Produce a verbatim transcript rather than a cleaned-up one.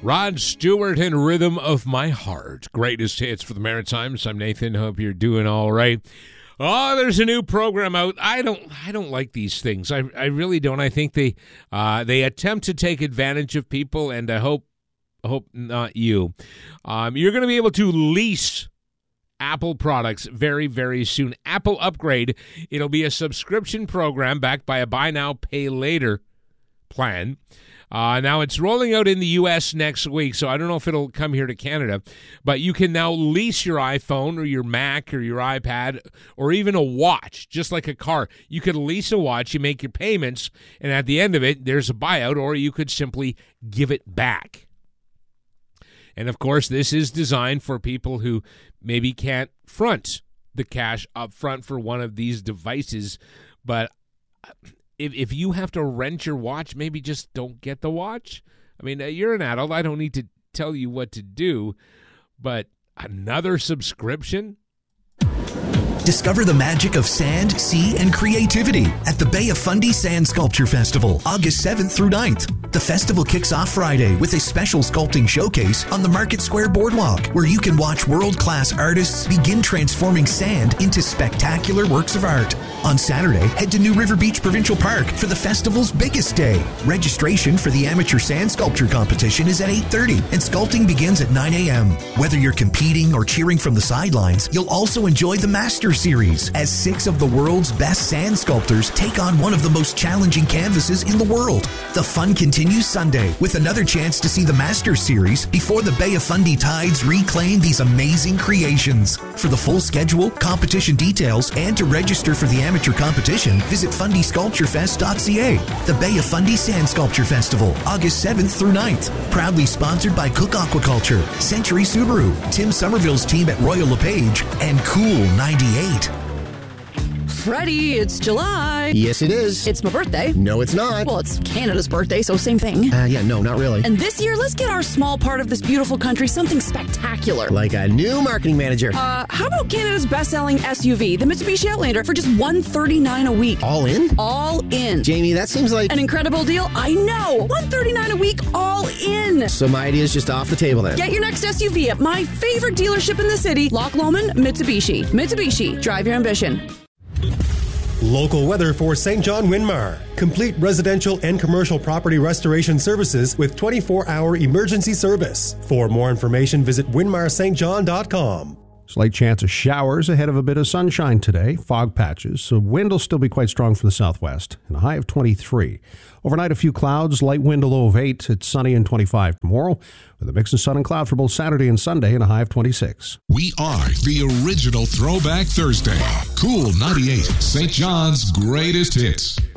Rod Stewart and Rhythm of My Heart. Greatest hits for the Maritimes. I'm Nathan. Hope you're doing all right. Oh, there's a new program out. I don't I don't like these things. I I really don't. I think they uh, they attempt to take advantage of people, and I hope hope not you. Um, you're going to be able to lease Apple products very, very soon. Apple Upgrade. It'll be a subscription program backed by a buy now, pay later plan. Uh, now, it's rolling out in the U S next week, so I don't know if it'll come here to Canada, but you can now lease your iPhone or your Mac or your iPad or even a watch, just like a car. You could lease a watch, you make your payments, and at the end of it, there's a buyout, or you could simply give it back. And, of course, this is designed for people who maybe can't front the cash up front for one of these devices, but If if you have to rent your watch, maybe just don't get the watch. I mean, you're an adult. I don't need to tell you what to do, but another subscription? Discover the magic of sand, sea, and creativity at the Bay of Fundy Sand Sculpture Festival, August seventh through ninth. The festival kicks off Friday with a special sculpting showcase on the Market Square Boardwalk, where you can watch world-class artists begin transforming sand into spectacular works of art. On Saturday, head to New River Beach Provincial Park for the festival's biggest day. Registration for the amateur sand sculpture competition is at eight thirty, and sculpting begins at nine a.m. Whether you're competing or cheering from the sidelines, you'll also enjoy the Master Series, as six of the world's best sand sculptors take on one of the most challenging canvases in the world. The fun continues Sunday with another chance to see the Master Series before the Bay of Fundy Tides reclaim these amazing creations. For the full schedule, competition details, and to register for the amateur competition, visit fundy sculpture fest dot c a. The Bay of Fundy Sand Sculpture Festival, August seventh through ninth. Proudly sponsored by Cook Aquaculture, Century Subaru, Tim Somerville's team at Royal LePage, and Cool ninety-eight. Freddie, it's July. Yes, it is. It's my birthday. No, it's not. Well, it's Canada's birthday, so same thing. Uh, yeah, no, not really. And this year, let's get our small part of this beautiful country something spectacular. Like a new marketing manager. Uh, how about Canada's best-selling S U V, the Mitsubishi Outlander, for just one hundred thirty-nine dollars a week? All in? All in. Jamie, that seems like... an incredible deal. I know. one hundred thirty-nine dollars a week, all in. So my idea is just off the table then. Get your next S U V at my favorite dealership in the city, Loch Lomond Mitsubishi. Mitsubishi, drive your ambition. Local weather for Saint John Winmar. Complete residential and commercial property restoration services with twenty-four hour emergency service. For more information, visit winmar st john dot com. Slight chance of showers ahead of a bit of sunshine today. Fog patches, so wind will still be quite strong from the southwest, and a high of twenty-three. Overnight, a few clouds, light wind, a low of eight. It's sunny and twenty-five tomorrow, with a mix of sun and cloud for both Saturday and Sunday, and a high of twenty-six. We are the original Throwback Thursday. Cool ninety-eight, Saint John's greatest hits.